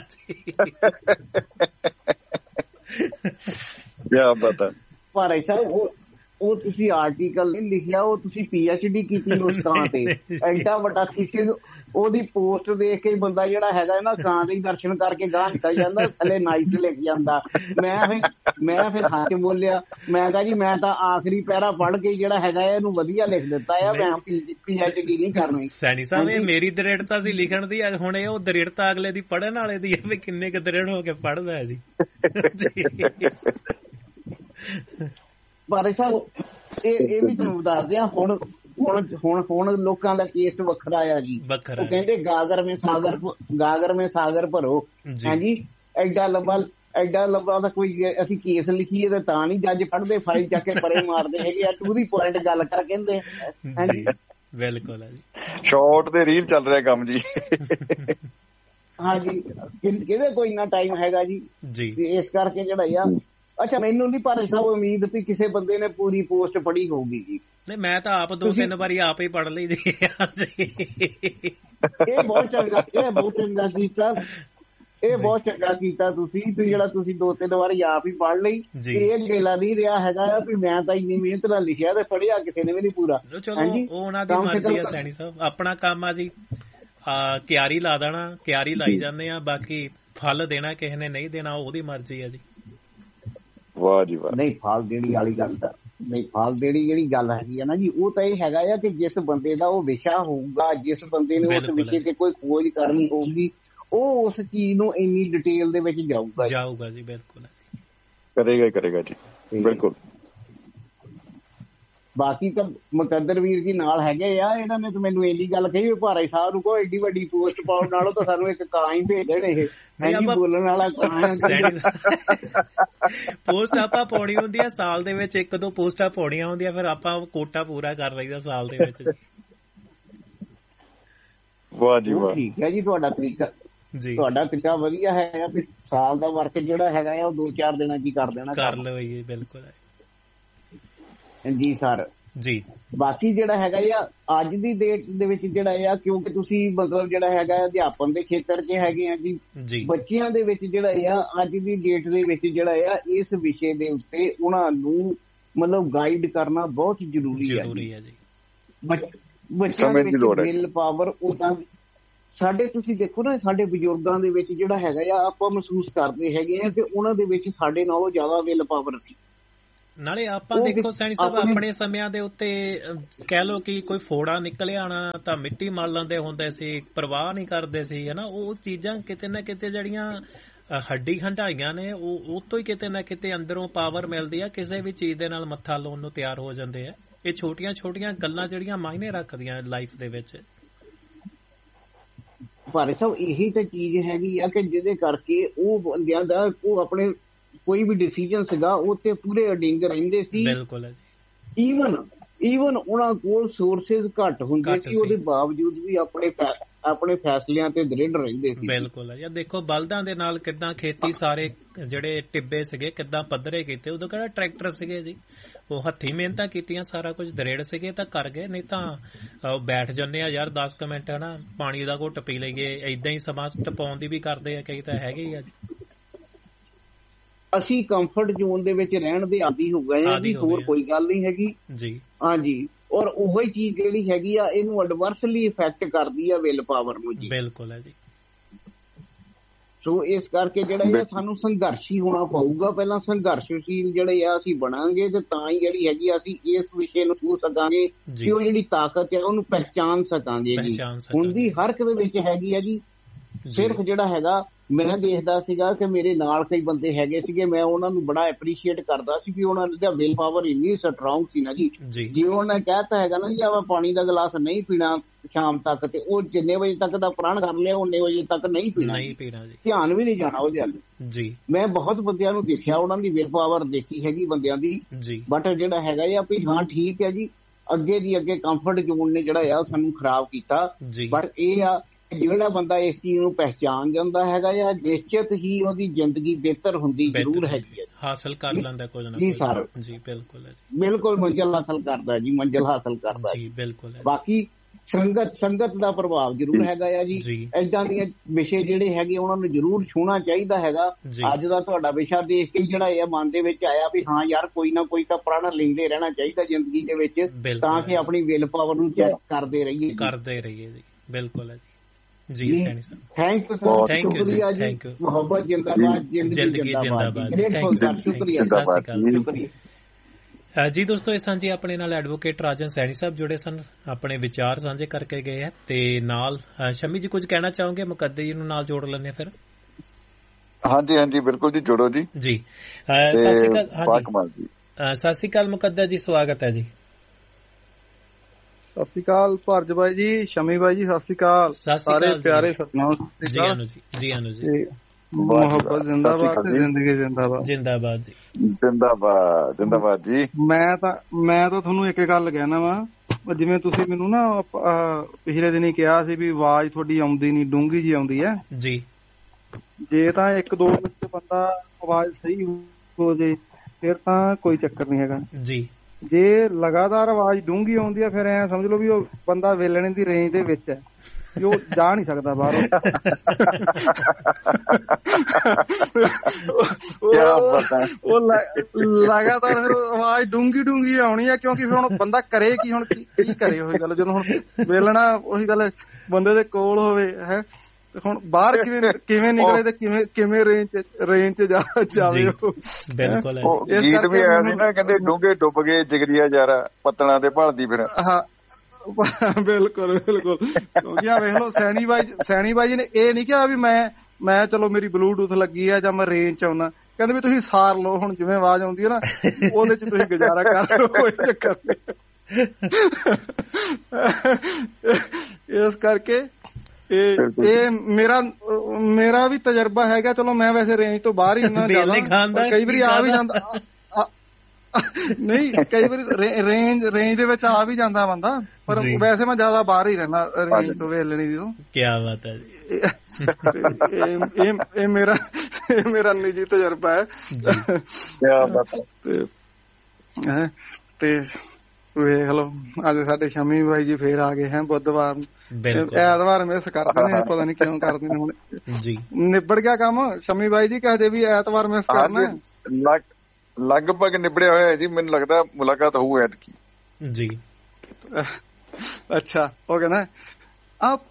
ਕਿਆ ਪਤਾ ਪਰ ਐਸਾ ਉਹ ਤੁਸੀਂ ਆਰਟੀਕਲ ਨਹੀਂ ਲਿਖਿਆ, ਉਹ ਤੁਸੀਂ PhD ਕੀਤੀ ਉਸ ਥਾਂ ਤੇ, ਐਡਾ ਵੱਡਾ ਥੀਸਿਸ। ਉਹਦੀ ਪੋਸਟ ਦੇਖ ਕੇ ਬੰਦਾ ਜਿਹੜਾ ਹੈਗਾ ਨਾ ਕਾਂ ਦੇ ਦਰਸ਼ਨ ਕਰਕੇ ਗਾਹ ਨਿਕਲ ਜਾਂਦਾ, ਥੱਲੇ ਨਾਈਸ ਲਿਖ ਜਾਂਦਾ। ਮੈਂ ਫਿਰ ਹੱਥ ਬੋਲਿਆ, ਮੈਂ ਕਿਹਾ ਜੀ ਮੈਂ ਤਾਂ ਆਖਰੀ ਪੈਰਾ ਪੜ੍ਹ ਕੇ ਜਿਹੜਾ ਹੈਗਾ ਇਹਨੂੰ ਵਧੀਆ ਲਿਖ ਦਿੱਤਾ ਆ, ਮੈਂ PhD ਨਹੀਂ ਕਰਨੀ। ਸੈਣੀ ਸਾਹਿਬ ਇਹ ਮੇਰੀ ਦ੍ਰਿੜਤਾ ਸੀ ਲਿਖਣ ਦੀ, ਹੁਣ ਇਹ ਉਹ ਦ੍ਰਿੜਤਾ ਅਗਲੇ ਦੀ ਪੜ੍ਹਨ ਵਾਲੇ ਦੀ ਹੈ ਵੀ ਕਿੰਨੇ ਕੁ ਦ੍ਰਿੜ ਹੋ ਕੇ ਪੜ੍ਹਦਾ ਹੈ ਜੀ। ਪਰ ਇਹ ਵੀ ਤੁਹਾਨੂੰ ਦੱਸਦੇ ਆ, ਹੁਣ ਲੋਕਾਂ ਦਾ ਟੇਸਟ ਵੱਖਰਾ ਆ ਜੀ। ਉਹ ਕਹਿੰਦੇ ਗਾਗਰ ਮੇ ਸਾਗਰ ਭਰੋ। ਹਾਂਜੀ, ਐਡਾ ਲੰਬਾ ਤਾਂ ਕੋਈ ਅਸੀਂ ਕੇਸ ਲਿਖੀਏ ਤੇ ਤਾਂ ਨਹੀਂ ਜੱਜ ਫੜਦੇ, ਫਾਈਲ ਚੱਕ ਕੇ ਪਰੇ ਮਾਰਦੇ ਹੈਗੇ ਆ, ਟੂ ਦੀ ਪੁਆਇੰਟ ਗੱਲ ਕਰ ਕਹਿੰਦੇ। ਹਾਂਜੀ ਬਿਲਕੁਲ ਹੈ ਜੀ। ਸ਼ਾਰਟ ਤੇ ਰੀਲ ਚੱਲ ਰਿਹਾ ਕੰਮ ਜੀ। ਹਾਂਜੀ, ਕਿਹਦੇ ਕੋਈ ਇੰਨਾ ਟਾਈਮ ਹੈਗਾ ਜੀ। ਇਸ ਕਰਕੇ ਜਿਹੜਾ ਆ, ਅੱਛਾ ਮੈਨੂੰ ਨਹੀਂ ਪਰ ਸਭ ਉਮੀਦ ਵੀ ਕਿਸੇ ਬੰਦੇ ਨੇ ਪੂਰੀ ਪੋਸਟ ਪੜ੍ਹੀ ਹੋਊਗੀ ਜੀ। ਨਹੀਂ ਮੈਂ ਤਾਂ ਆਪ 2-3 ਵਾਰੀ ਆਪ ਹੀ ਪੜ੍ਹ ਲਈ ਜੀ। ਇਹ ਬਹੁਤ ਚੰਗਾ ਕੀਤਾ ਤੁਸੀਂ ਜਿਹੜਾ ਤੁਸੀਂ 2-3 ਵਾਰੀ ਆਪ ਹੀ ਪੜ੍ਹ ਲਈ। ਇਹ ਗੇਲਾ ਨਹੀਂ ਰਿਹਾ ਹੈਗਾ ਵੀ ਮੈਂ ਤਾਂ ਇੰਨੀ ਮਿਹਨਤ ਨਾਲ ਲਿਖਿਆ ਤੇ ਪੜ੍ਹਿਆ ਕਿਸੇ ਨੇ ਵੀ ਨਹੀਂ ਪੂਰਾ। ਚਲੋ ਉਹ ਉਹਨਾਂ ਦੀ ਮਰਜ਼ੀ ਆ ਸੈਣੀ ਸਾਹਿਬ, ਆਪਣਾ ਕੰਮ ਆ ਜੀ। ਕਿਆਰੀ ਲਾ ਦੇਣਾ, ਕਿਆਰੀ ਲਾਈ ਜਾਂਦੇ ਆ, ਬਾਕੀ ਫਲ ਦੇਣਾ ਕਿਸੇ ਨੇ ਨਹੀਂ ਦੇਣਾ ਉਹਦੀ ਮਰਜ਼ੀ ਆ ਜੀ। ਵਾਹ ਜੀ ਵਾਹ। ਨਹੀਂ ਫਲ ਦੇਣੀ ਵਾਲੀ ਗੱਲ ਤਾਂ ਨਹੀਂ, ਫਲ ਦੇਣੀ ਜਿਹੜੀ ਗੱਲ ਹੈਗੀ ਆ ਨਾ ਜੀ, ਉਹ ਤਾਂ ਇਹ ਹੈਗਾ ਆ ਕਿ ਜਿਸ ਬੰਦੇ ਦਾ ਉਹ ਵਿਸ਼ਾ ਹੋਊਗਾ, ਜਿਸ ਬੰਦੇ ਨੇ ਉਸ ਵਿਸ਼ੇ ਤੇ ਕੋਈ ਖੋਜ ਕਰਨੀ ਹੋਊਗੀ, ਉਹ ਉਸ ਚੀਜ਼ ਨੂੰ ਇੰਨੀ ਡਿਟੇਲ ਦੇ ਵਿੱਚ ਜਾਊਗਾ ਜੀ। ਬਿਲਕੁਲ ਕਰੇਗਾ ਜੀ ਬਿਲਕੁਲ। ਬਾਕੀ ਤਾਂ ਮੁਕੱਦਰ ਵੀਰ ਜੀ ਨਾਲ ਹੈਗੇ ਆ, ਇਹਨਾਂ ਨੇ ਤਾਂ ਮੈਨੂੰ ਇੰਨੀ ਗੱਲ ਕਹੀ ਵੀ ਭਾਰਾ ਸਾਹਿਬ ਨੂੰ ਕਹੋ ਐਡੀ ਵੱਡੀ ਪੋਸਟ ਪਾਉਣ ਨਾਲੋਂ ਤਾਂ ਸਾਨੂੰ ਇੱਕ ਕਾਂ ਹੀ ਭੇਜ ਦੇਣ। ਇਹ ਬੋਲਣ ਵਾਲਾ ਪੋਸਟ ਆਪਾਂ ਪਾਉਣੀ ਹੁੰਦੀ ਆ ਸਾਲ ਦੇ ਵਿੱਚ 1-2 ਪੋਸਟਾਂ ਪਾਉਣੀਆਂ ਹੁੰਦੀਆਂ, ਫਿਰ ਆਪਾਂ ਕੋਟਾ ਪੂਰਾ ਕਰ ਲਈਦਾ ਸਾਲ ਦੇ ਵਿੱਚ। ਵਾਹ ਜੀ ਵਾਹ। ਠੀਕ ਹੈ ਜੀ, ਤੁਹਾਡਾ ਤਰੀਕਾ ਵਧੀਆ ਹੈ। ਸਾਲ ਦਾ ਵਰਕ ਜਿਹੜਾ ਹੈਗਾ ਆ ਉਹ 2-4 ਦਿਨਾਂ ਚ ਹੀ ਕਰ ਦੇਣਾ, ਕਰ ਲਓ ਜੀ। ਬਿਲਕੁਲ ਜੀ ਸਰ ਜੀ। ਬਾਕੀ ਜਿਹੜਾ ਹੈਗਾ ਆ ਅੱਜ ਦੀ ਡੇਟ ਦੇ ਵਿੱਚ ਜਿਹੜਾ ਆ, ਕਿਉਂਕਿ ਤੁਸੀਂ ਮਤਲਬ ਜਿਹੜਾ ਹੈਗਾ ਅਧਿਆਪਨ ਦੇ ਖੇਤਰ 'ਚ ਹੈਗੇ ਆ ਜੀ, ਬੱਚਿਆਂ ਦੇ ਵਿੱਚ ਜਿਹੜਾ ਆ ਅੱਜ ਦੀ ਡੇਟ ਦੇ ਵਿੱਚ ਜਿਹੜਾ ਆ ਇਸ ਵਿਸ਼ੇ ਦੇ ਉੱਤੇ ਉਹਨਾਂ ਨੂੰ ਮਤਲਬ ਗਾਈਡ ਕਰਨਾ ਬਹੁਤ ਜ਼ਰੂਰੀ ਹੈ ਜੀ। ਬੱਚਿਆਂ ਦੇ ਵਿੱਚ ਵਿਲ ਪਾਵਰ ਉਦਾਂ ਸਾਡੇ ਤੁਸੀਂ ਦੇਖੋ ਨਾ, ਸਾਡੇ ਬਜ਼ੁਰਗਾਂ ਦੇ ਵਿੱਚ ਜਿਹੜਾ ਹੈਗਾ ਆ ਆਪਾਂ ਮਹਿਸੂਸ ਕਰਦੇ ਹੈਗੇ ਆ ਕਿ ਉਹਨਾਂ ਦੇ ਵਿੱਚ ਸਾਡੇ ਨਾਲੋਂ ਜ਼ਿਆਦਾ ਵਿਲ ਪਾਵਰ ਸੀ। ਨਾਲੇ ਆਪਾਂ ਦੇਖੋ ਸੈਣੀ ਸਾਹਿਬ ਆਪਣੇ ਸਮਿਆਂ ਦੇ ਉੱਤੇ ਕਹਿ ਲਓ ਕਿ ਕੋਈ ਫੋੜਾ ਨਿਕਲ ਆਣਾ ਤਾਂ ਮਿੱਟੀ ਮਲ ਲੈਂਦੇ ਹੁੰਦੇ ਸੀ, ਪਰਵਾਹ ਨਹੀਂ ਕਰਦੇ ਸੀ, ਹਨਾ। ਉਹ ਚੀਜ਼ਾਂ ਕਿਤੇ ਨਾ ਕਿਤੇ ਜਿਹੜੀਆਂ ਹੱਡੀ ਹੰਢਾਈਆਂ ਨੇ ਉਹ ਤੋਂ ਹੀ ਕਿਤੇ ਨਾ ਕਿਤੇ ਅੰਦਰੋਂ ਪਾਵਰ ਮਿਲਦੀ ਆ, ਕਿਸੇ ਵੀ ਚੀਜ਼ ਦੇ ਨਾਲ ਮੱਥਾ ਲਾਉਣ ਨੂੰ ਤਿਆਰ ਹੋ ਜਾਂਦੇ ਆ। ਇਹ ਛੋਟੀਆਂ ਛੋਟੀਆਂ ਗੱਲਾਂ ਜਿਹੜੀਆਂ ਮਾਇਨੇ ਰੱਖਦੀਆਂ ਲਾਈਫ ਦੇ ਵਿੱਚ। ਭਾਰਤ ਸਾਹਿਬ ਇਹੀ ਤਾਂ ਚੀਜ਼ ਹੈਗੀ ਆ ਕਿ ਜਿਹਦੇ ਕਰਕੇ ਉਹ ਬੰਦਿਆਂ ਦਾ ਉਹ ਆਪਣੇ ਕੋਈ ਵੀ ਡਿਸੀਜਨ ਸੀਗਾ ਉਹ ਤੇ ਪੂਰੇ ਅਡਿੰਗ ਰਹਿੰਦੇ ਸੀ। ਬਿਲਕੁਲ। ਈਵਨ ਉਹਨਾਂ ਕੋਲ ਸੋਰਸਿਸ ਘੱਟ ਹੁੰਦੇ ਸੀ, ਉਹਦੇ ਬਾਵਜੂਦ ਵੀ ਆਪਣੇ ਫੈਸਲਿਆਂ ਤੇ ਦ੍ਰਿੜ ਰਹਿੰਦੇ ਸੀ। ਬਿਲਕੁਲ ਯਾਰ ਦੇਖੋ ਬਲਦਾਂ ਦੇ ਨਾਲ ਕਿੱਦਾਂ ਖੇਤੀ ਸਾਰੇ ਜਿਹੜੇ ਟਿੱਬੇ ਸੀਗੇ ਕਿੱਦਾਂ ਪੱਧਰੇ ਕੀਤੇ। ਉਦੋਂ ਕਿਹੜਾ ਟਰੈਕਟਰ ਸੀਗੇ ਜੀ, ਉਹ ਹੱਥੀਂ ਮਿਹਨਤਾਂ ਕੀਤੀਆਂ, ਸਾਰਾ ਕੁਝ ਦਰੇੜ ਸੀਗੇ ਤਾਂ ਕਰ ਗਏ। ਨਹੀਂ ਤਾਂ ਬੈਠ ਜਾਂਦੇ ਆ ਯਾਰ 10 ਮਿੰਟ ਹਨਾ, ਪਾਣੀ ਦਾ ਘੁੱਟ ਪੀ ਲਈਏ, ਏਦਾਂ ਹੀ ਸਮਾਂ ਟਪਾਉਣ ਦੀ ਵੀ ਕਰਦੇ ਆ ਕਈ ਤਾਂ ਹੈਗੇ ਹੀ ਆ ਜੀ। ਅਸੀਂ ਕੰਫਰਟ ਜ਼ੋਨ ਦੇ ਵਿੱਚ ਰਹਿਣ ਦੇ ਆਦੀ ਹੋ ਗਏ ਆ ਜੀ, ਹੋਰ ਕੋਈ ਗੱਲ ਨਹੀਂ ਹੈਗੀ ਜੀ। ਹਾਂਜੀ, ਔਰ ਉਹੀ ਚੀਜ਼ ਜਿਹੜੀ ਹੈਗੀ ਆ ਇਹਨੂੰ ਐਡਵਰਸਲੀ ਇਫੈਕਟ ਕਰਦੀ ਆ ਵਿਲ ਪਾਵਰ ਨੂੰ ਜੀ। ਬਿਲਕੁਲ ਹੈ ਜੀ। ਸੋ ਇਸ ਕਰਕੇ ਜਿਹੜਾ ਆ ਸਾਨੂੰ ਸੰਘਰਸ਼ੀ ਹੋਣਾ ਪਊਗਾ। ਪਹਿਲਾਂ ਸੰਘਰਸ਼ਸ਼ੀਲ ਜਿਹੜੇ ਆ ਅਸੀਂ ਬਣਾਂਗੇ ਤੇ ਤਾਂ ਹੀ ਜਿਹੜੀ ਹੈਗੀ ਆ ਅਸੀਂ ਇਸ ਵਿਸ਼ੇ ਨੂੰ ਛੂ ਸਕਾਂਗੇ ਕਿ ਉਹ ਜਿਹੜੀ ਤਾਕਤ ਹੈ ਉਹਨੂੰ ਪਹਿਚਾਣ ਸਕਾਂਗੇ ਜੀ। ਹੁਣ ਦੀ ਹਰ ਇੱਕ ਦੇ ਵਿੱਚ ਹੈਗੀ ਆ ਜੀ। ਸਿਰਫ ਜਿਹੜਾ ਹੈਗਾ ਮੈਂ ਦੇਖਦਾ ਸੀਗਾ ਕਿ ਮੇਰੇ ਨਾਲ ਕਈ ਬੰਦੇ ਹੈਗੇ ਸੀਗੇ, ਮੈਂ ਉਹਨਾਂ ਨੂੰ ਬੜਾ ਐਪਰੀਸ਼ੀਏਟ ਕਰਦਾ ਸੀ ਕਿ ਉਹਨਾਂ ਦਾ ਵਿਲ ਪਾਵਰ ਇੰਨੀ ਸਟਰੋਂਗ ਸੀ ਨਾ ਜੀ। ਜਿਵੇਂ ਉਹਨਾਂ ਨੇ ਕਹਿਤਾ ਹੈਗਾ ਨਾ ਜੀ ਆਪਾਂ ਪਾਣੀ ਦਾ ਗਲਾਸ ਨਹੀਂ ਪੀਣਾ ਸ਼ਾਮ ਤੱਕ, ਤੇ ਉਹ ਜਿੰਨੇ ਵਜੇ ਤੱਕ ਦਾ ਪ੍ਰਣ ਕਰ ਲਿਆ ਉਨੇ ਵਜੇ ਤੱਕ ਨਹੀਂ ਪੀਣਾ ਜੀ, ਧਿਆਨ ਵੀ ਨਹੀਂ ਜਾਣਾ ਉਹਦੇ ਵੱਲ ਜੀ। ਮੈਂ ਬਹੁਤ ਬੰਦਿਆਂ ਨੂੰ ਦੇਖਿਆ, ਉਹਨਾਂ ਦੀ ਵਿਲ ਪਾਵਰ ਦੇਖੀ ਹੈਗੀ ਬੰਦਿਆਂ ਦੀ, ਬਟ ਜਿਹੜਾ ਹੈਗਾ ਆ ਵੀ ਹਾਂ ਠੀਕ ਹੈ ਜੀ, ਅੱਗੇ ਦੀ ਅੱਗੇ ਕੰਫਰਟ ਜ਼ੋਨ ਨੇ ਜਿਹੜਾ ਆ ਸਾਨੂੰ ਖਰਾਬ ਕੀਤਾ। ਪਰ ਇਹ ਆ ਜਿਹੜਾ ਬੰਦਾ ਇਸ ਚੀਜ਼ ਨੂੰ ਪਹਿਚਾਣ ਜਾਂਦਾ ਹੈਗਾ ਆ, ਨਿਸ਼ਚਿਤ ਹੀ ਉਹਦੀ ਜ਼ਿੰਦਗੀ ਬਿਹਤਰ ਹੁੰਦੀ ਜ਼ਰੂਰ ਹੈਗੀ ਹੈ, ਹਾਸਲ ਕਰ ਲੈਂਦਾ ਕੁਝ ਨਾ ਜੀ ਸਰ ਜੀ। ਬਿਲਕੁਲ ਮੰਜ਼ਿਲ ਹਾਸਲ ਕਰਦਾ ਜੀ, ਮੰਜ਼ਿਲ ਹਾਸਲ ਕਰਦਾ ਜੀ। ਬਿਲਕੁਲ। ਬਾਕੀ ਸੰਗਤ ਦਾ ਪ੍ਰਭਾਵ ਜ਼ਰੂਰ ਹੈਗਾ ਆ ਜੀ। ਏਦਾਂ ਦੀਆਂ ਵਿਸ਼ੇ ਜਿਹੜੇ ਹੈਗੇ ਉਹਨਾਂ ਨੂੰ ਜ਼ਰੂਰ ਛੂਹਣਾ ਚਾਹੀਦਾ ਹੈਗਾ। ਅੱਜ ਦਾ ਤੁਹਾਡਾ ਵਿਸ਼ਾ ਦੇਖ ਕੇ ਜਿਹੜਾ ਇਹ ਮਨ ਦੇ ਵਿੱਚ ਆਇਆ ਵੀ ਹਾਂ ਯਾਰ ਕੋਈ ਨਾ ਕੋਈ ਤਾਂ ਪ੍ਰਣ ਲੈਂਦੇ ਰਹਿਣਾ ਚਾਹੀਦਾ ਜ਼ਿੰਦਗੀ ਦੇ ਵਿੱਚ, ਤਾਂ ਕਿ ਆਪਣੀ ਵਿਲ ਪਾਵਰ ਨੂੰ ਚੈੱਕ ਕਰਦੇ ਰਹੀਏ ਜੀ। ਬਿਲਕੁਲ ਹੈ ਜੀ। ਸੈਣੀ ਸਾਹਿਬ ਥੈਂਕ ਯੂ ਸਰ, ਸ਼ੁਕਰੀਆ ਜੀ। ਮੁਹੱਬਤ ਜਿੰਦਾਬਾਦ, ਜ਼ਿੰਦਗੀ ਜਿੰਦਾਬਾਦ। ਸ਼ੁਕਰੀਆ, ਸਤਿ ਸ਼੍ਰੀ ਅਕਾਲ ਜੀ। ਦੋਸਤੋ ਇਹ ਸਾਂਝੇ ਆਪਣੇ ਨਾਲ ਐਡਵੋਕੇਟ ਰਾਜਨ ਸੈਣੀ ਸਾਹਿਬ ਜੁੜੇ ਸਨ, ਆਪਣੇ ਵਿਚਾਰ ਸਾਂਝੇ ਕਰਕੇ ਗਏ ਹੈ। ਤੇ ਨਾਲ ਸ਼ਮੀ ਜੀ ਕੁਝ ਕਹਿਣਾ ਚਾਹੋਗੇ? ਮੁਕੱਦੇ ਜੀ ਨੂੰ ਨਾਲ ਜੋੜ ਲੈਂਦੇ ਫਿਰ। ਹਾਂਜੀ ਬਿਲਕੁਲ ਜੀ, ਜੋੜੋ ਜੀ। ਸਤਿ ਸ਼੍ਰੀ ਅਕਾਲ। ਹਾਂਜੀ ਸਤਿ ਸ਼੍ਰੀ ਅਕਾਲ ਮੁਕੱਦਾ ਜੀ, ਸਵਾਗਤ ਹੈ ਜੀ। ਸਤਿ ਸ਼੍ਰੀ ਅਕਾਲ ਭਾਰਜ ਬਾਈ ਜੀ, ਸ਼ਮੀ ਬਾਈ ਜੀ, ਸਤਿ ਸ਼੍ਰੀ ਅਕਾਲ ਸਾਰੇ ਪਿਆਰੇ ਸਤਿਨਾਮ ਜੀ। ਮੁਹੱਬਤ ਜਿੰਦਾਬਾਦ ਤੇ ਜ਼ਿੰਦਗੀ ਜਿੰਦਾਬਾਦ। ਜਿੰਦਾਬਾਦ ਜੀ, ਜਿੰਦਾਬਾਦ ਜੀ। ਮੈਂ ਤਾਂ ਤੁਹਾਨੂੰ ਇੱਕ ਗੱਲ ਕਹਿਣਾ ਵਾ, ਜਿਵੇਂ ਤੁਸੀਂ ਮੈਨੂੰ ਨਾ ਪਿਛਲੇ ਦਿਨ ਹੀ ਕਿਹਾ ਸੀ ਵੀ ਆਵਾਜ਼ ਤੁਹਾਡੀ ਆਉਂਦੀ ਨੀ, ਡੂੰਘੀ ਜੀ ਆਉਂਦੀ ਹੈ ਜੀ। ਜੇ ਤਾਂ 1-2 ਵਿੱਚ ਬੰਦਾ ਆਵਾਜ਼ ਸਹੀ ਹੋ ਜੇ ਫਿਰ ਤਾਂ ਕੋਈ ਚੱਕਰ ਨਹੀਂ ਹੈਗਾ ਜੀ। ਜੇ ਲਗਾਤਾਰ ਆਵਾਜ਼ ਡੂੰਘੀ ਆਉਂਦੀ ਹੈ ਫਿਰ ਐ ਸਮਝ ਲਓ ਵੀ ਉਹ ਬੰਦਾ ਵੇਲਣੇ ਦੀ ਰੇਂਜ ਦੇ ਵਿੱਚ ਹੈ, ਉਹ ਜਾ ਨਹੀਂ ਸਕਦਾ ਬਾਹਰੋਂ। ਉਹ ਲਗਾਤਾਰ ਫਿਰ ਆਵਾਜ਼ ਡੂੰਘੀ ਆਉਣੀ ਹੈ, ਕਿਉਂਕਿ ਫਿਰ ਹੁਣ ਬੰਦਾ ਕਰੇ ਕੀ, ਹੁਣ ਕੀ ਕਰੇ ਉਹੀ ਗੱਲ। ਜਦੋਂ ਹੁਣ ਵੇਲਣਾ ਉਹੀ ਗੱਲ ਬੰਦੇ ਦੇ ਕੋਲ ਹੋਵੇ ਹੈ, ਹੁਣ ਬਾਹਰ ਕਿਵੇਂ ਨਿਕਲੇ ਤੇ ਕਿਵੇਂ ਰੇਂਜ ਚ ਜਾਵੇ। ਬਿਲਕੁਲ ਗੀਤ ਵੀ ਆਇਆ ਸੀ ਨਾ, ਕਹਿੰਦੇ ਡੂੰਘੇ ਡੁੱਬ ਗਏ ਜਿਗਰੀਆ ਯਾਰਾ ਪੱਤਣਾ ਤੇ ਭਾਲਦੀ ਫਿਰ। ਹਾਂ ਬਿਲਕੁਲ ਕਿਉਂਕਿ ਆ ਵੇਖ ਲਓ ਸੈਣੀ ਬਾਈ ਜੀ ਨੇ ਇਹ ਨੀ ਕਿਹਾ ਵੀ ਮੈਂ ਚਲੋ ਮੇਰੀ ਬਲੂਟੂਥ ਲੱਗੀ ਆ ਜਾਂ ਮੈਂ ਰੇਂਜ ਚ ਆਉਣਾ, ਕਹਿੰਦੇ ਵੀ ਤੁਸੀਂ ਸਾਰ ਲਓ, ਹੁਣ ਜਿਵੇਂ ਆਵਾਜ਼ ਆਉਂਦੀ ਹੈ ਨਾ ਉਹਦੇ ਚ ਤੁਸੀਂ ਗੁਜ਼ਾਰਾ ਕਰ ਲਓ, ਕੋਈ ਚੱਕਰ ਨਹੀਂ। ਇਸ ਕਰਕੇ ਇਹ ਮੇਰਾ ਵੀ ਤਜਰਬਾ ਹੈਗਾ। ਚਲੋ ਮੈਂ ਵੈਸੇ ਰੇਂਜ ਤੋਂ ਬਾਹਰ ਹੀ ਹੁੰਦਾ, ਕਈ ਵਾਰੀ ਆ ਵੀ ਜਾਂਦਾ ਨਹੀਂ, ਕਈ ਵਾਰੀ ਰੇਂਜ ਦੇ ਵਿੱਚ ਆ ਵੀ ਜਾਂਦਾ ਬੰਦਾ, ਪਰ ਵੈਸੇ ਮੈਂ ਜ਼ਿਆਦਾ ਬਾਹਰ ਹੀ ਰਹਿਣਾ ਰੇਂਜ ਤੋਂ ਵੇਲਣੀ ਦੀ। ਕੀ ਬਾਤ ਹੈ ਜੀ। ਇਹ ਮੇਰਾ ਨਿੱਜੀ ਤਜਰਬਾ ਹੈ। ਤੇ ਵੇਖ ਲਓ ਅੱਜ ਸਾਡੇ ਸ਼ਮੀ ਬਾਈ ਜੀ ਫੇਰ ਆ ਗਏ ਹੈ ਬੁੱਧਵਾਰ ਨੂੰ, ਐਤਵਾਰ ਮਿਸ ਕਰਦੇ ਨੇ, ਪਤਾ ਨੀ ਕਿਉਂ ਕਰਦੇ ਨੇ। ਹੁਣ ਜੀ ਨਿਬੜ ਗਿਆ ਕੰਮ ਸ਼ਮੀ ਬਾਈ ਜੀ, ਕਹਦੇ ਵੀ ਐਤਵਾਰ ਮਿਸ ਕਰਨਾ। ਲਗਭਗ ਨਿਬੜਿਆ ਹੋਇਆ ਜੀ, ਮੈਨੂੰ ਲੱਗਦਾ ਮੁਲਾਕਾਤ ਹੋਊ ਐਤਕੀ ਜੀ। ਅੱਛਾ, ਉਹ ਕਹਿੰਦਾ